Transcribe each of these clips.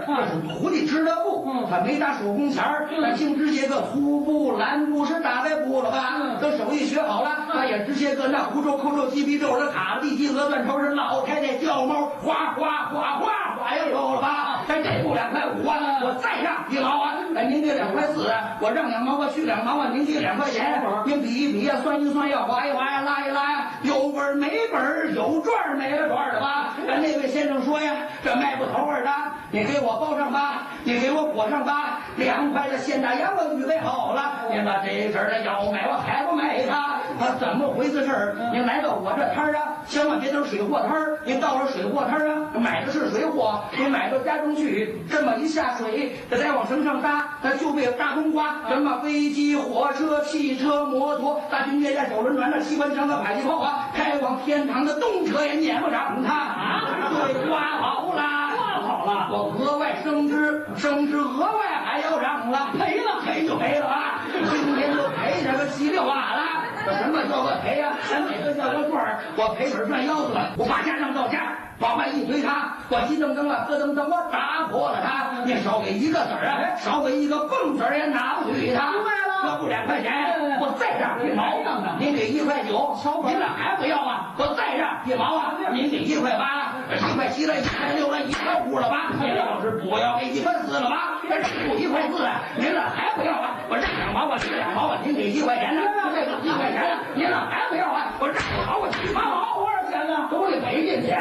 这是徒弟织的布，他没打手工钱儿，他净织些个粗布、蓝布是大白布了吧？这手艺学好了，他也织些个那胡皱、扣皱、鸡皮皱是卡地、鸡鹅、断头是老太太叫猫，哗哗哗哗哗又有了吧？这布2.5块啊，我再让1毛啊！您给2.4块，我让2毛，我去2毛啊！您给2块钱，您比一比呀，算一算呀，划一划呀，拉一拉呀，有本没本，有赚没赚的吧？那位先生说呀，这卖不头味的，你给我包上吧，你给我裹上吧，2块的现大洋我预备好了，您把这阵儿的要买我还不买它？怎么回事儿？您来到我这摊儿啊，千万别等水货摊儿，您到了水货摊儿啊，买的是水货，您买到家中去，这么一下水，再往绳上搭，就被大冬瓜，什么飞机、火车、汽车、摩托、大军舰、手轮船、机关枪的迫击炮啊，开往天堂的动车也撵不上它啊！对，刮好了，刮好了，我额外升职额外还要涨了，赔了赔就赔了啊！今天就赔这个稀里哗啦。什么叫个赔呀？哪个叫个赚儿？我赔本赚腰子了，我把家让到家，往外一推他，我急噔噔了，咯噔噔，我打破了他。你少给1个子儿啊，少给1个蹦子儿也拿不去他。这不2块钱，我再让1毛，您给1块9，您俩还不要啊？我再让1毛啊，您给1块8，1块7了，1块6了，1块5了吧？您要是不要给1块4了吧？这不1块4啊，您俩还不要啊？我让2毛，我去2毛啊，您给1块钱呢？这个1块钱呢，您俩还不要啊？我让2毛，我去8毛，多少钱呢？都得赔进去。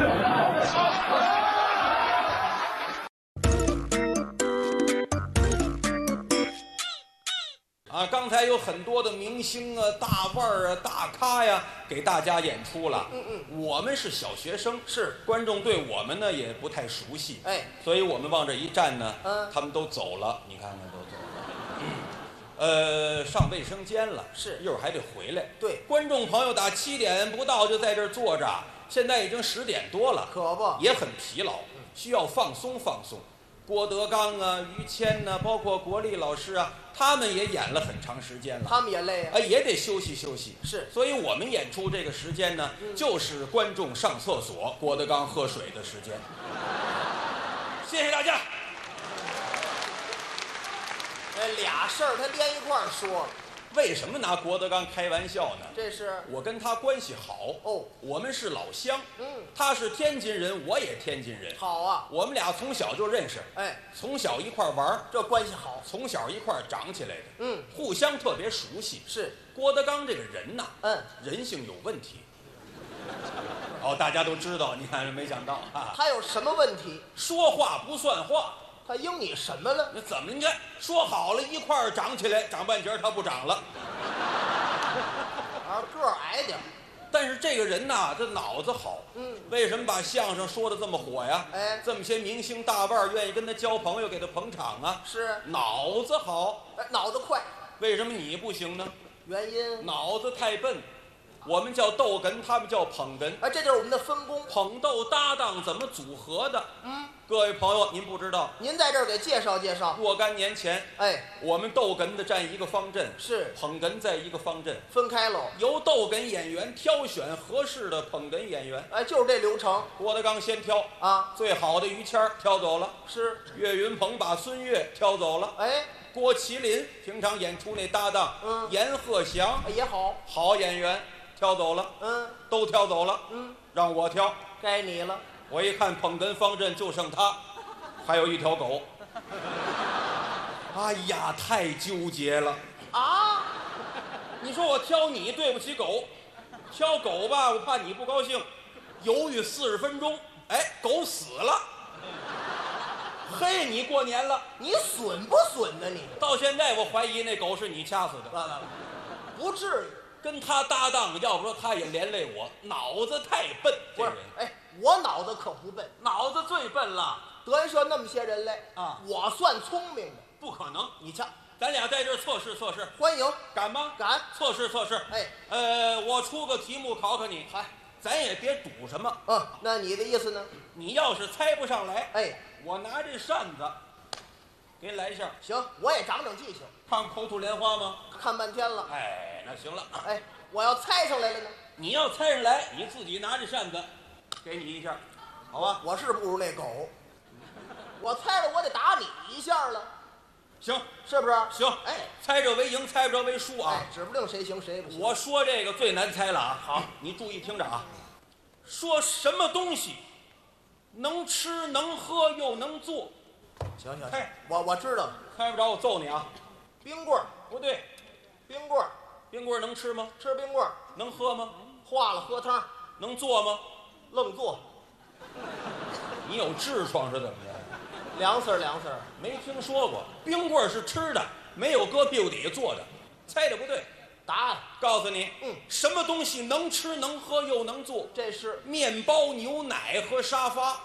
刚才有很多的明星啊、大腕儿啊、大咖呀，给大家演出了。我们是小学生， 是观众对我们呢也不太熟悉，所以我们往这一站呢，他们都走了，你看看都走了。上卫生间了， 是一会儿还得回来。 对， 观众朋友打7点不到就在这儿坐着，现在已经10点多了， 可不也很疲劳，需要放松放松。郭德纲啊、于谦呐，包括国立老师啊，他们也演了很长时间了， 他们也累啊， 也得休息休息。 是， 所以我们演出这个时间呢，就是观众上厕所、郭德纲喝水的时间。谢谢大家。 俩事儿他连一块儿说， 为什么拿郭德纲开玩笑呢？ 这是我跟他关系好哦， 我们是老乡，他是天津人，我也天津人， 好啊， 我们俩从小就认识，从小一块玩， 这关系好， 从小一块长起来的，互相特别熟悉。 是郭德纲这个人呐，人性有问题。大家都知道，你看没想到啊， 他有什么问题？ 说话不算话。 他应你什么了？ 那怎么？你看说好了一块儿长起来，长半截他不长了， 个儿矮点。 但是这个人呐，这脑子好。为什么把相声说的这么火呀？这么些明星大腕愿意跟他交朋友，给他捧场啊？ 是脑子好， 脑子快。 为什么你不行呢？ 原因脑子太笨。我们叫逗哏，他们叫捧哏。 这就是我们的分工， 捧逗搭档怎么组合的？各位朋友，您不知道， 您在这儿给介绍介绍。 若干年前，我们逗哏的占一个方阵， 是捧哏在一个方阵， 分开喽。 由逗哏演员挑选合适的捧哏演员， 就是这流程。 郭德纲先挑啊，最好的于谦挑走了， 是岳云鹏把孙越挑走了，郭麒麟平常演出那搭档，阎鹤祥也好， 好演员。挑走了，都挑走了，让我挑， 该你了。 我一看捧哏方阵就剩他，还有一条狗。哎呀，太纠结了啊！ 你说我挑你对不起狗，挑狗吧，我怕你不高兴，犹豫40分钟，狗死了。嘿，你过年了， 你损不损呢？你到现在我怀疑那狗是你掐死的， 不至于。 跟他搭档，要不说他也连累我，脑子太笨。 不是，我脑子可不笨， 脑子最笨了。 德云社那么些人来啊，我算聪明的， 不可能。 你瞧， 咱俩在这儿测试测试， 欢迎， 敢吗？ 敢， 测试测试。我出个题目考考你，咱也别赌什么。 那你的意思呢？ 你要是猜不上来，我拿这扇子给你来一下。 行，我也长长记性。 看口吐莲花吗？ 看半天了。 那行了。 我要猜上来了呢？ 你要猜上来，你自己拿着扇子，给你一下，好吧？ 我是不如那狗。 我猜了，我得打你一下了， 行， 是不是？ 行， 哎， 猜着为赢，猜不着为输啊。 哎，指不定谁行谁不行。 我说这个最难猜了啊！好，你注意听着啊。说什么东西能吃能喝又能做？ 行行， 猜， 我知道了， 猜不着我揍你啊！ 冰棍儿， 不对， 冰棍儿， 冰棍儿能吃吗？ 吃冰棍儿， 能喝吗？ 化了喝汤， 能做吗？ 愣做， 你有痔疮是怎么着？ 凉丝儿凉丝儿。 没听说过，冰棍儿是吃的，没有搁屁股底下做的。猜的不对， 答案， 告诉你，什么东西能吃能喝又能做？ 这是面包、牛奶和沙发。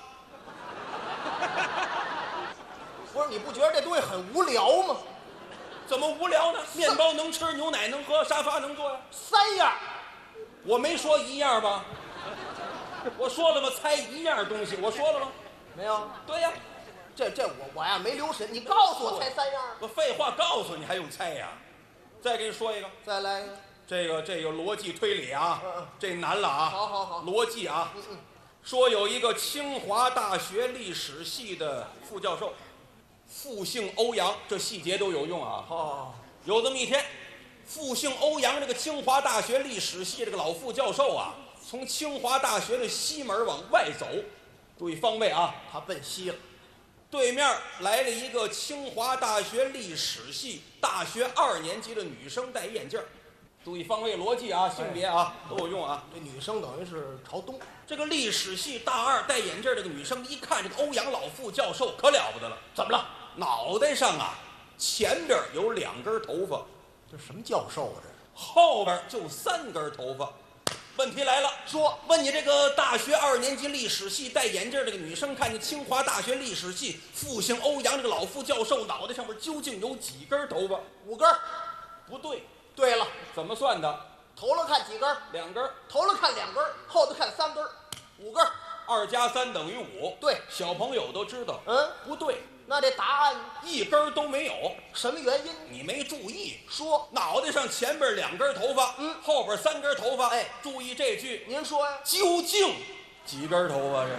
不是？你不觉得这东西很无聊吗？ 怎么无聊呢？面包能吃，牛奶能喝，沙发能坐呀。 三样， 我没说一样吧？我说了吗？猜一样东西，我说了吗？ 没有？ 对呀， 这我呀没留神，你告诉我猜三样。 我废话告诉你还用猜呀？再给你说一个， 再来一个。 这个逻辑推理啊，这难了啊。 好， 逻辑啊。说有一个清华大学历史系的副教授，复姓欧阳，这细节都有用啊。 哦， 有这么一天，复姓欧阳这个清华大学历史系这个老副教授啊，从清华大学的西门往外走，注意方位啊， 他奔西了。 对面来了一个清华大学历史系大学2年级的女生，戴眼镜儿。注意方位逻辑啊，性别啊都有用啊。 这女生等于是朝东。 这个历史系大2戴眼镜儿这个女生一看这个欧阳老副教授可了不得了，怎么了？脑袋上啊前边有2根头发， 这什么教授啊？这后边就3根头发。问题来了，说问你这个大学2年级历史系戴眼镜这个女生，看见清华大学历史系复姓欧阳这个老副教授脑袋上面究竟有几根头发 ？5根。 不对。 对了， 怎么算的？ 头了看几根 ？2根。 头了看2根，后头看3根，5根。 2加3等于5。 对， 小朋友都知道。不对。 那这答案 1根都没有， 什么原因？ 你没注意。 说脑袋上前边2根头发，后边3根头发。 哎， 注意这句。 您说呀？ 究竟几根头发？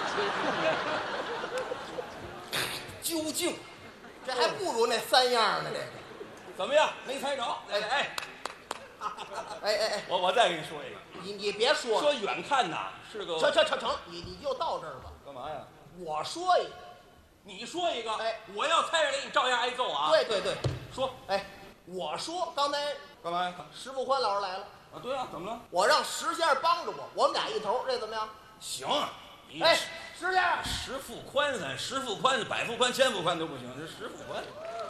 这是究竟， 这还不如那3样呢。这个怎么样？没猜着？ 哎， 我再给你说一个。 你别说了， 说远看呐是个成，你就到这儿吧。 干嘛呀？ 我说一个， 你说一个。 哎， 我要猜着你照样挨揍啊。 对， 说。 哎，我说刚才干嘛呀？ 石富宽老师来了。 啊，对啊，怎么了？ 我让石先生帮着我们俩一头，这怎么样？ 行。 哎，石先生， 石富宽咱石富宽、百富宽、千富宽都不行，这石富宽。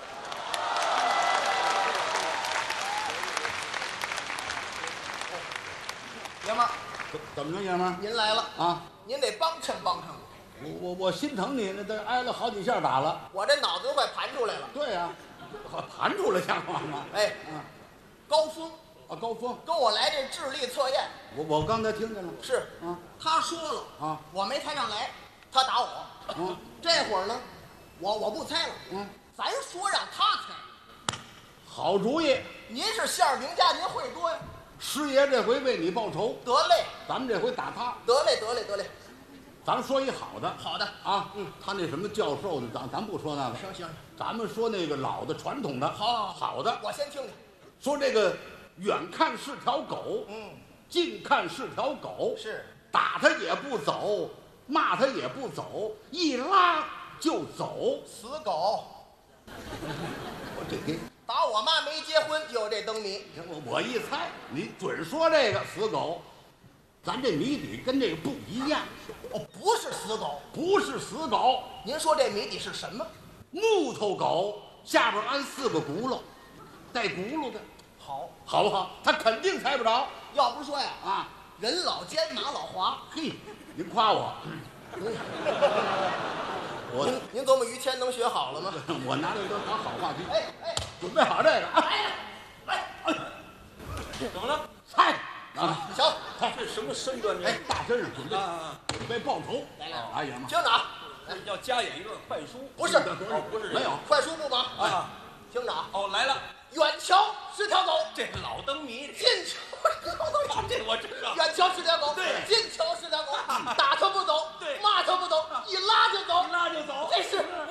爷们儿， 怎么着，爷们儿？ 您来了啊！ 您得帮衬我。 我心疼你，那都挨了好几下打了。 我这脑子都快盘出来了。 对呀，盘出来像话吗？ 哎，高峰啊，高峰跟我来这智力测验。 我刚才听见了。 是啊， 他说了啊， 我没猜上来，他打我。这会儿呢，我不猜了。咱说让他猜。 好主意。 您是馅儿饼家，您会多呀。 师爷这回为你报仇。 得嘞， 咱们这回打他。 得嘞。 咱们说一好的。 好的啊，他那什么教授的，咱不说那个。 行， 咱们说那个老的传统的。好的。 我先听听。 说这个远看是条狗，近看是条狗， 是打他也不走，骂他也不走，一拉就走。 死狗。 我这给打我妈没结婚就有这灯谜。 我一猜，你准说这个死狗。咱这谜底跟这个不一样。 不是死狗。 不是死狗。 您说这谜底是什么？ 木头狗下边安4个轱辘，带轱辘的。好不好？他肯定猜不着。 要不是说呀， 啊， 人老奸马老滑。 嘿，您夸我。 您琢磨于谦能学好了吗？ 我拿这都当好话题。 哎， 准备好这个啊！ 怎么了？ 猜啊！ 行， 这什么身段？ 哎，大身上准备啊， 准备报仇。 来， 哎呀妈！ 听着啊， 要加演一段快书。 不是， 不是没有快书不忙啊。 听着啊。 来了。 远瞧是条狗， 这老灯谜， 近瞧这我知道。 远瞧是条狗， 对近瞧是条狗，打它不走， 对骂它不走，一拉就走， 一拉就走， 这是